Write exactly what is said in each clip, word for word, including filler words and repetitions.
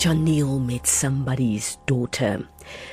Chanel met Somebody's Daughter.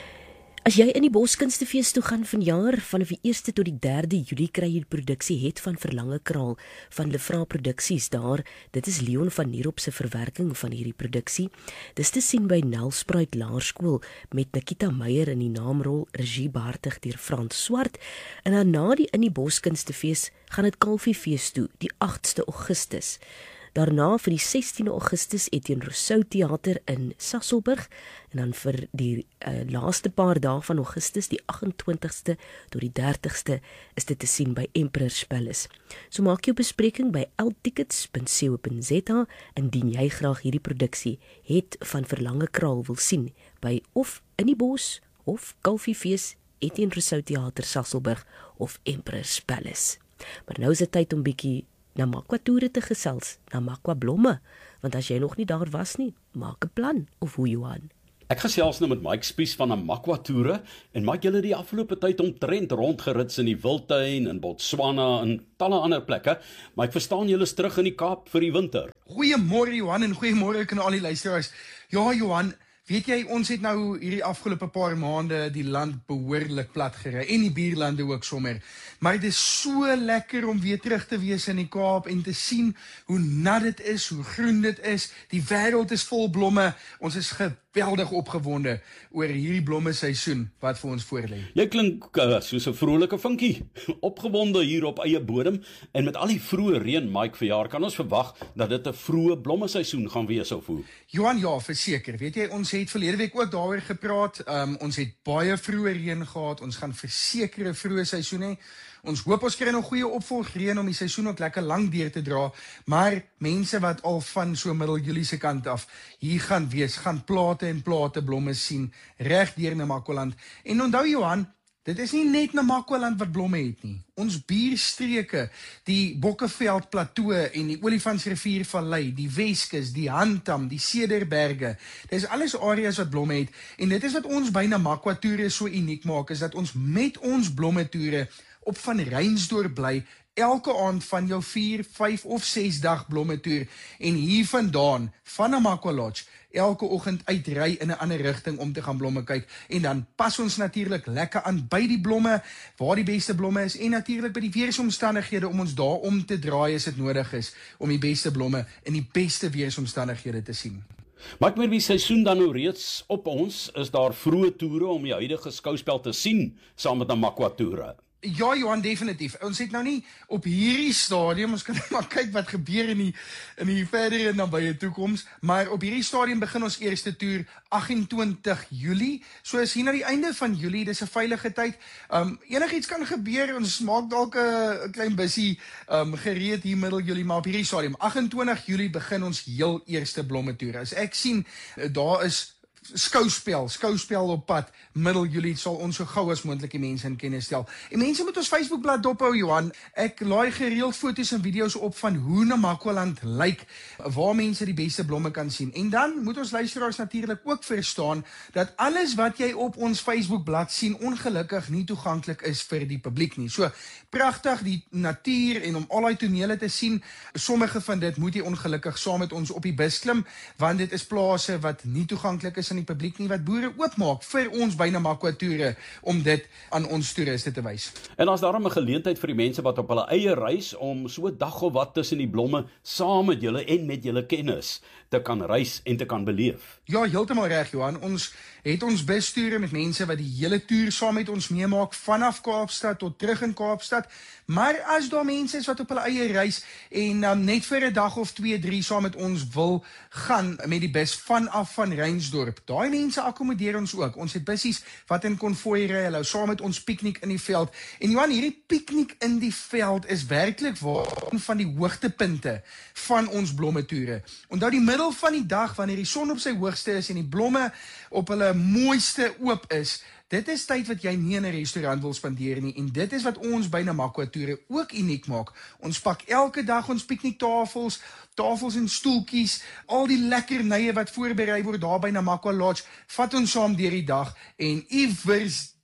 As jy in die Boskunstefees toe gaan vanjaar, vanaf die eerste tot die derde Julie kry jy die produksie Het van Verlange Kraal van Lefra Produksies daar. Dit is Leon van Nierop se verwerking van hierdie produksie. Dis te sien by Nelspruit Laerskool met Nikita Meyer in die naamrol, regie behartig deur Frans Swart. En dan na die in die Boskunstefees gaan dit Kalfiefees toe, die agste Augustus. Daarna vir die sestiende Augustus Etienne Rousseau Theater in Sasolburg en dan vir die uh, laaste paar dae van Augustus, die agt-en-twintigste tot die dertigste, is dit te sien by Emperor's Palace. So maak jou bespreking by l tickets punt co punt za indien jy graag hierdie produksie Het van Verlange Kraal wil sien by of in die Bos of Kalfiefees, Etienne Rousseau Theater Sasolburg of Emperor's Palace. Maar nou is dit tyd om bietjie na Makwa toere te gesels, na Makwa blomme, want as jy nog nie daar was nie, maak 'n plan, of hoe Johan? Ek gesels nou met Mike Spies van 'n Makwa toere, en Mike, julle die afgelope tyd omtrent rondgerits in die Wildtuin, in Botswana, en talle ander plekke, maar ek verstaan julle is terug in die Kaap vir die winter. Goeiemôre Johan, en goeiemôre aan al die luisteraars. Ja Johan, weet jy, ons het nou hierdie afgelope paar maande die land behoorlik plat gery, en die buurlande ook sommer. Maar dit is so lekker om weer terug te wees in die Kaap en te sien hoe nat dit is, hoe groen dit is. Die wêreld is vol blomme. Ons is geweldig opgewonde oor hierdie blomme seisoen wat vir ons voorlê. Jy klink uh, soos 'n vrolike vinkie, opgewonde hier op eie bodem, en met al die vroeë reën, Mike, verjaar, kan ons verwag dat dit 'n vroeë blomme seisoen gaan wees of hoe? Johan, ja, verseker. Weet jy, ons het verlede week ook daaroor gepraat. Um, ons het baie vroeë reën gehad. Ons gaan verseker 'n vroeë seisoen hê. Ons hoop ons kry nog goeie opvolgreën om die seisoen ook lekker lank deur te dra, maar mense wat al van so middel Julie se kant af hier gaan wees, gaan plate en plate blomme sien, reg deur Namakoland. En onthou Johan, dit is nie net Namakoland wat blomme het nie. Ons buurstreke, die Bokkeveld Plateau en die Olifantsrivier Vallei, die Weskus, die Handam, die Cederberge, dit is alles areas wat blomme het, en dit is wat ons by Namakwa toere so uniek maak, is dat ons met ons blomme toere op Van Reinsdorp bly, elke aand van jou vier, vyf of ses dag blomme toer, en hier vandaan, van Namakwa Lodge, elke oggend uitry in 'n ander rigting om te gaan blomme kyk, en dan pas ons natuurlik lekker aan by die blomme, waar die beste blomme is, en natuurlik by die weersomstandighede om ons daar om te draai as dit nodig is, om die beste blomme in die beste weersomstandighede te sien. Maar ek meen die seisoen dan nou reeds op ons, is daar vroeë toere om die huidige skouspel te sien, saam met 'n Makwa toere. Ja Johan, definitief. Ons het nou nie op hierdie stadium, ons kan maar kyk wat gebeur in die, in die verdere nabye toekoms, maar op hierdie stadium begin ons eerste toer agt-en-twintig Julie, so is hier na die einde van Julie, dis 'n veilige tyd. Um, enigiets kan gebeur, ons maak dalk 'n klein bussie um, gereed hier middel Julie, maar op hierdie stadium, agt-en-twintig Julie, begin ons heel eerste blomme toer. As ek sien, daar is skouspel, skouspel op pad, middel Julie, sal ons so gou as moontlik die mense in kennis stel. En mense moet ons Facebookblad dophou, Johan. Ek laai gereeld foto's en video's op van hoe Namakwaland lyk, waar mense die beste blomme kan sien. En dan moet ons luisteraars natuurlik ook verstaan dat alles wat jy op ons Facebookblad sien, ongelukkig nie toeganklik is vir die publiek nie. So, pragtig die natuur en om al die tonele te sien, sommige van dit moet jy ongelukkig saam met ons op die bus klim, want dit is plase wat nie toeganklik is aan die publiek nie, wat boere oopmaak vir ons by Namakwa toere, om dit aan ons toeriste te wys. En as daarom 'n geleentheid vir die mense wat op hulle eie reis, om so 'n dag of wat tussen die blomme, saam met julle en met julle kennis, te kan reis en te kan beleef. Ja, heeltemal reg, Johan. Ons het ons bustoere met mense wat die hele toer saam met ons meemaak, vanaf Kaapstad tot terug in Kaapstad. Maar as daar mense is wat op hulle eie reis en um, net vir 'n dag of twee, drie saam met ons wil gaan met die bus vanaf Van Reinsdorp, daai mense akkommodeer ons ook. Ons het bussies wat in konvooi ry, hulle hou saam met ons piknik in die veld. En Johan, hierdie piknik in die veld is werklik waar een van die hoogtepunte van ons blomme toere. Onthou die middel van die dag, wanneer die son op sy hoogste is en die blomme op hulle mooiste oop is, dit is tyd wat jy nie in 'n restaurant wil spandeer nie, en dit is wat ons by Namakwa toere ook uniek maak. Ons pak elke dag ons pikniktafels, tafels en stoeltjies, al die lekkernye wat voorberei word daar by Namakwa Lodge, vat ons saam deur die dag, en iewers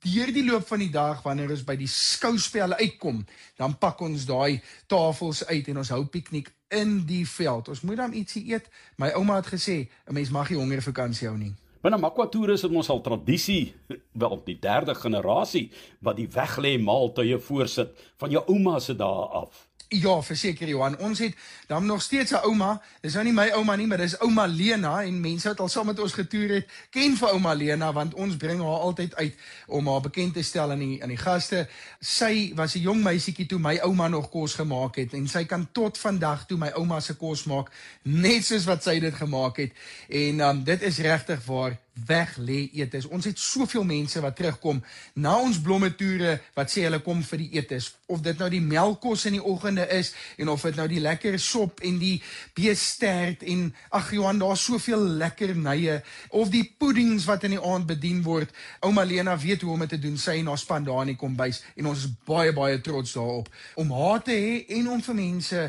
deur die loop van die dag, wanneer ons by die skouspelle uitkom, dan pak ons daai tafels uit en ons hou piknik in die veld. Ons moet dan ietsie eet. My ouma het gesê, 'n mens mag nie honger vakansie hou nie. Binne Makwa is dit ons al tradisie, wel die derde generasie, wat die weglê maaltye voorsit van jou ouma se dae af. Ja, verseker Johan, ons het dan nog steeds 'n ouma, dis nou nie my ouma nie, maar dis ouma Lena, en mense wat al saam met ons getoer het, ken vir ouma Lena, want ons bring haar altyd uit om haar bekend te stel aan die, aan die gaste. Sy was 'n jong meisietjie toe my ouma nog kos gemaak het, en sy kan tot vandag toe my ouma se kos maak, net soos wat sy dit gemaak het, en um, dit is regtig waar weg lê eetes. Ons het soveel mense wat terugkom na ons blommetoere wat sê hulle kom vir die eetes, of dit nou die melkkos in die oggende is, en of dit nou die lekker sop en die beestert en ag Johan, daar's soveel lekkernye, of die puddings wat in die aand bedien word. Ouma Lena weet hoe om dit te doen, sy en haar span daar in die kombuis, en ons is baie baie trots daarop om haar te hê en om vir mense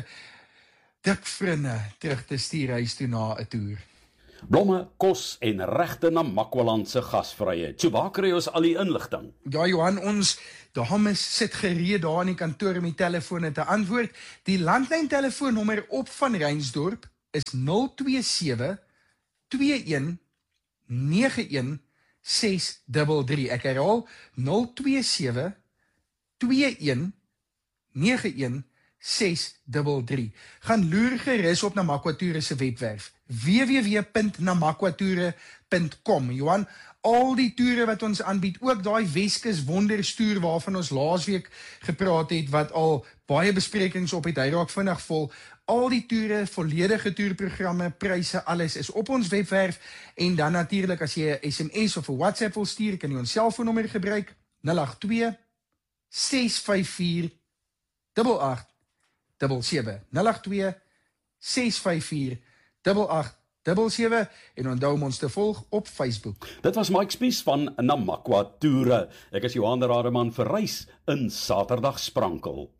dik vriende terug te stuur huis toe na 'n toer. Blomme, kos en regte na Makwaland se gasvryheid. So waar kry ons al die inligting? Ja Johan, ons dames sit gereed daar in die kantoor om die telefone te antwoord. Die landlyn telefoonnommer op Van Reinsdorp is nul twee sewe twee een nege een ses drie drie. Ek herhaal nul twee sewe twee een nege een ses drie drie. Gaan loer gerus op Namakwatoere se webwerf w w w punt namakwatoere punt com. Johan, al die toere wat ons aanbied, ook daai Weskus wonderstoer waarvan ons laasweek gepraat het, wat al baie besprekings op het, hy raak vinnig vol. Al die toere, volledige toerprogramme, pryse, alles is op ons webwerf, en dan natuurlik as jy 'n S M S of 'n WhatsApp wil stuur, kan jy ons selfoonnommer gebruik nul agt twee ses vyf vier agt agt sewe sewe nul agt twee ses vyf vier agt agt sewe sewe, en onthou om ons te volg op Facebook. Dit was Mike Spies van Namakwa Toere. Ek is Johan de Rademan vir Reis in Saterdag Sprankel.